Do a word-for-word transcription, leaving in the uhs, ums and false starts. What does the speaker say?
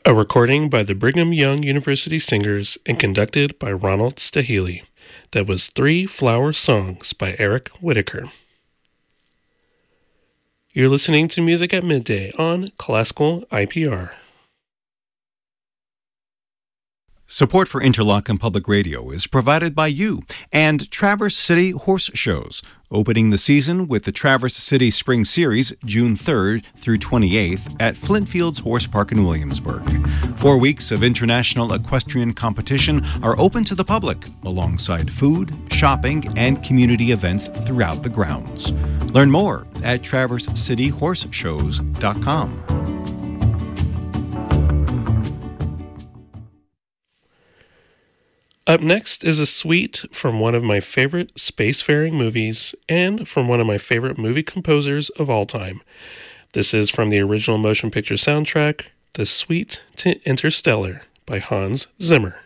A recording by the Brigham Young University Singers and conducted by Ronald Staheli. That was Three Flower Songs by Eric Whitacre. You're listening to Music at Midday on Classical I P R. Support for Interlochen Public Radio is provided by you and Traverse City Horse Shows, opening the season with the Traverse City Spring Series June third through twenty-eighth at Flintfields Horse Park in Williamsburg. Four weeks of international equestrian competition are open to the public, alongside food, shopping, and community events throughout the grounds. Learn more at traverse city horse shows dot com. Up next is a suite from one of my favorite spacefaring movies and from one of my favorite movie composers of all time. This is from the original motion picture soundtrack, The Suite to Interstellar by Hans Zimmer.